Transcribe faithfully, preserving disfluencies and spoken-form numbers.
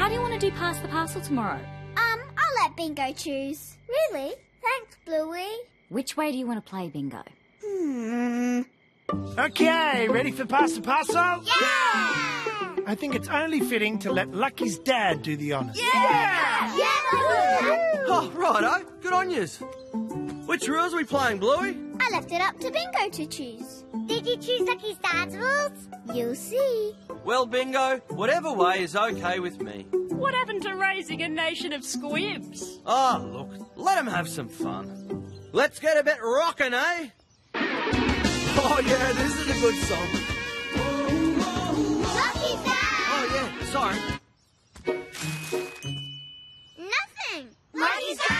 How do you want to do Pass the Parcel tomorrow? Um, I'll let Bingo choose. Really? Thanks, Bluey. Which way do you want to play, Bingo? Hmm. Okay, ready for Pass the Parcel? Yeah! I think it's only fitting to let Lucky's dad do the honours. Yeah! Yeah! Oh, righto. Good on yous. Which rules are we playing, Bluey? I left it up to Bingo to choose. Did you choose Lucky's dad's rules? You'll see. Well, Bingo, whatever way is okay with me. What happened to raising a nation of squibs? Oh, look, let 'em have some fun. Let's get a bit rockin', eh? Oh, yeah, this is a good song. Lucky's dad! Oh, yeah, sorry.